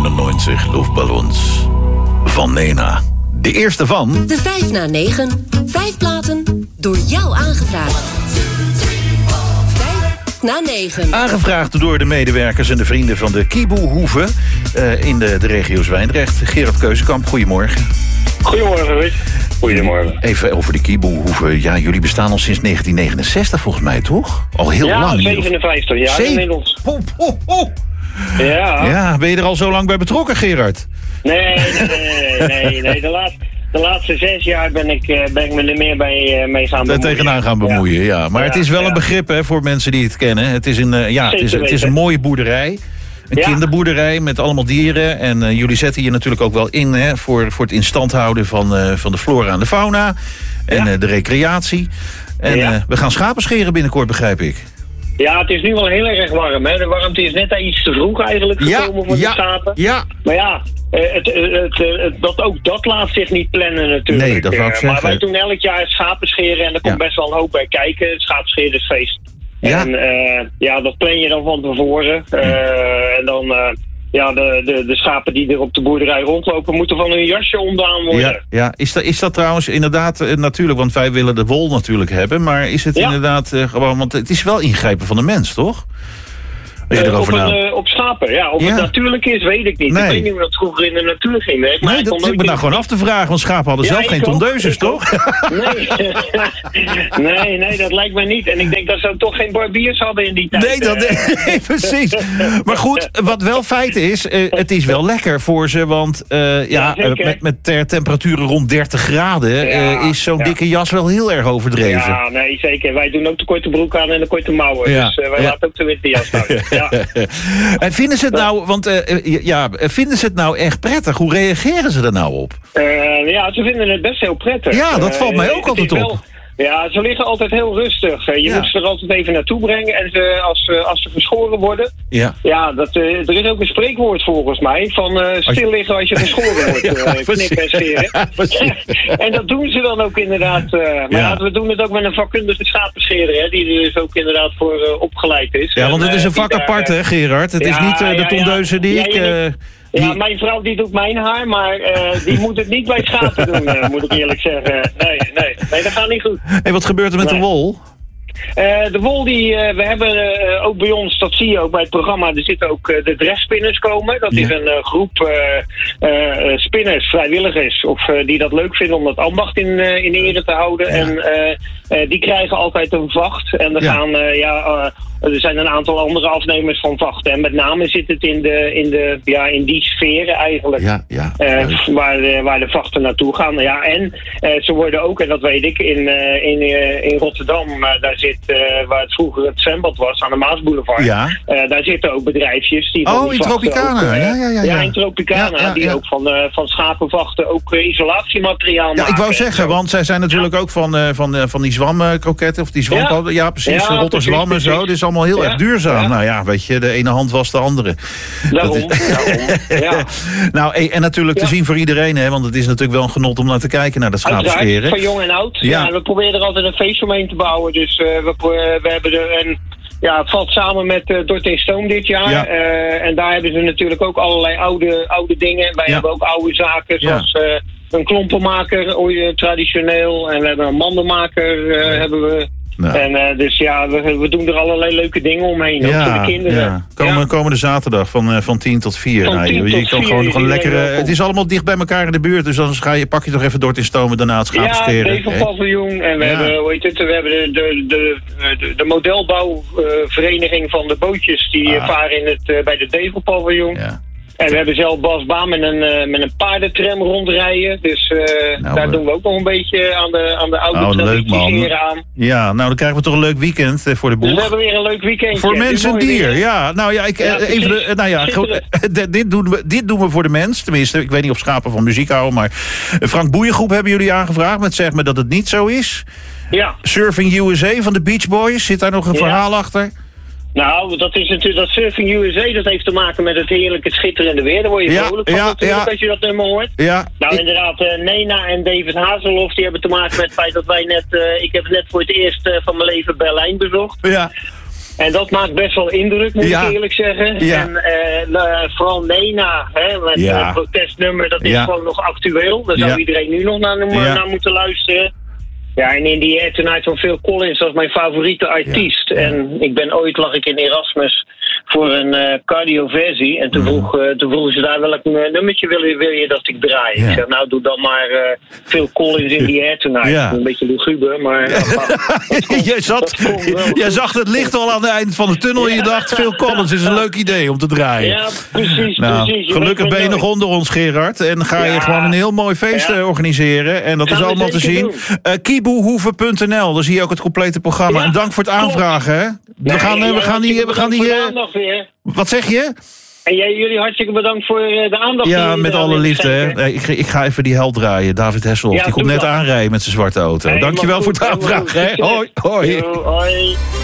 99 luchtballons van Nena. De eerste van... De 5 na 9. 5 platen door jou aangevraagd. 5 na 9. Aangevraagd door de medewerkers en de vrienden van de Kieboehoeve in de regio Zwijndrecht. Gerard Keuzekamp, goedemorgen. Goedemorgen, Rick. Goedemorgen. Even over de Kieboehoeve. Ja, jullie bestaan al sinds 1969 volgens mij, toch? Al heel lang. Ja, 57 jaar inmiddels. Ja, ben je er al zo lang bij betrokken, Gerard? Nee. De laatste 6 jaar ben ik me er meer mee gaan bemoeien. Tegenaan gaan bemoeien, ja. Maar het is wel een begrip hè, voor mensen die het kennen. Het is het is een mooie boerderij. Een kinderboerderij met allemaal dieren. En jullie zetten je natuurlijk ook wel in hè, voor het in stand houden van de flora en de fauna. En de recreatie. En we gaan schapen scheren binnenkort, begrijp ik. Ja, het is nu wel heel erg warm. Hè? De warmte is net iets te vroeg eigenlijk gekomen voor de schapen. Ja. Maar ja, dat laat zich niet plannen natuurlijk. Nee, dat wou ik zeggen. Maar wij doen elk jaar schapen scheren en er komt best wel een hoop bij kijken. Het schaapscheren is feest. Ja. En dat plan je dan van tevoren. En dan... de schapen die er op de boerderij rondlopen moeten van hun jasje ontdaan worden. Ja. Is dat trouwens inderdaad natuurlijk, want wij willen de wol natuurlijk hebben, maar is het inderdaad gewoon, want het is wel ingrijpen van de mens, toch? Op schapen, ja. Of het natuurlijk is, weet ik niet. Nee. Ik weet niet hoe dat vroeger in de natuur ging. Nee, dat zit me nou gewoon af te vragen, want schapen hadden zelf geen tondeuses, toch? Nee, dat lijkt mij niet. En ik denk dat ze toch geen barbiers hadden in die tijd. Nee, precies. Maar goed, wat wel feit is, het is wel lekker voor ze, want met temperaturen rond 30 graden is zo'n dikke jas wel heel erg overdreven. Ja, nee, zeker. Wij doen ook de korte broek aan en de korte mouwen. Ja. Dus wij laten ook de winterjas houden. Ja. En vinden ze het nou, vinden ze het nou echt prettig? Hoe reageren ze er nou op? Ze vinden het best heel prettig. Ja, dat valt mij ook altijd op. Ja, ze liggen altijd heel rustig. Je moet ze er altijd even naartoe brengen. En als ze geschoren worden... er is ook een spreekwoord volgens mij. Van stil liggen als je geschoren wordt. Knippen en scheren. En dat doen ze dan ook inderdaad. We doen het ook met een vakkundige schapenscherer. Hè, die er dus ook inderdaad voor opgeleid is. Ja, want het is een vak apart hè, Gerard? Het is niet de tondeuze die ik... Ja, mijn vrouw die doet mijn haar, maar die moet het niet bij schapen doen, moet ik eerlijk zeggen. Nee, dat gaat niet goed. Hey, wat gebeurt er met de wol? De wol we hebben ook bij ons, dat zie je ook bij het programma, er zitten ook de dressspinners komen. Dat is een groep spinners, vrijwilligers, of die dat leuk vinden om dat ambacht in ere te houden. Ja. En die krijgen altijd een vacht. En er zijn een aantal andere afnemers van vachten. En met name zit het in die sferen eigenlijk. Waar de vachten naartoe gaan. Ja, en ze worden ook, en dat weet ik, in Rotterdam, daar zit, waar het vroeger het zwembad was, aan de Maasboulevard. Ja. Daar zitten ook bedrijfjes die in Tropicana. Ja, in Tropicana. Die ook van schapenvachten ook isolatiemateriaal maken. Ik wou zeggen, want zij zijn natuurlijk ook van die zwamkroketten, of die zwam... Ja, precies, Rotterdam en zo. Dit is allemaal heel erg duurzaam. Ja. Nou ja, weet je, de ene hand was de andere. Daarom. Nou, en natuurlijk te zien voor iedereen, hè, want het is natuurlijk wel een genot om naar te kijken, naar dat schapenscheren. Van jong en oud. Ja, we proberen er altijd een feestje omheen te bouwen. Dus we hebben er een... Ja, het valt samen met Dorteen Stoom dit jaar. Ja. En daar hebben ze natuurlijk ook allerlei oude dingen. Wij hebben ook oude zaken, zoals een klompenmaker, traditioneel. En we hebben een mandenmaker, hebben we... Nou. En we doen er allerlei leuke dingen omheen, ook voor de kinderen. Komende zaterdag van 10 tot 4. Je kan gewoon lekker. Het is allemaal dicht bij elkaar in de buurt, dus dan pak je toch even door in stomen, daarna het schapenscheren. Ja, het paviljoen. En we hebben, we hebben de modelbouwvereniging van de bootjes die varen bij de Develpaviljoen. Ja. En we hebben zelf Bas Baan met een paardentram rondrijden. Dus daar doen we ook nog een beetje aan de oude tradities aan. Ja, nou dan krijgen we toch een leuk weekend voor de boeg. Dus we hebben weer een leuk weekendje. Voor mens en dier, ja. Nou ja, dit doen we voor de mens. Tenminste, ik weet niet of schapen van muziek houden, maar Frank Boeiengroep hebben jullie aangevraagd met zeg maar dat het niet zo is. Ja. Surfing USA van de Beach Boys, zit daar nog een verhaal achter? Nou, dat is natuurlijk dat Surfing USA, dat heeft te maken met het heerlijke schitterende weer. Daar word je vrolijk van natuurlijk als je dat nummer hoort. Ja. Nou, inderdaad, Nena en David Hazelhoff, die hebben te maken met het feit dat wij ik heb net voor het eerst van mijn leven Berlijn bezocht. Ja. En dat maakt best wel indruk, moet ik eerlijk zeggen. Ja. En vooral Nena, met het protestnummer, dat is gewoon nog actueel. Daar zou iedereen nu nog naar moeten luisteren. Ja, en In the Air Tonight van Phil Collins was mijn favoriete artiest. Ja. En lag ik in Erasmus voor een cardioversie. En toen vroegen ze daar welk nummertje wil je dat ik draai. Ja. Ik zei, nou doe dan maar Phil Collins In the Air Tonight. Ja. Een beetje luguber, maar... Jij zag het licht al aan het eind van de tunnel en je dacht, Phil Collins is een leuk idee om te draaien. Ja, precies. Gelukkig ben je nog onder ons, Gerard. En ga je gewoon een heel mooi feest organiseren. En dat is allemaal te zien. Kiboehoeven.nl, daar zie je ook het complete programma. Ja, en dank voor het aanvragen. Hè? We gaan die wat zeg je? En jullie hartstikke bedankt voor de aandacht. Ja, met alle liefde. Hè? Ik ga even die held draaien. David Hasselhoff, die komt net aanrijden met zijn zwarte auto. Dankjewel voor het aanvragen. Hoi. Hoi.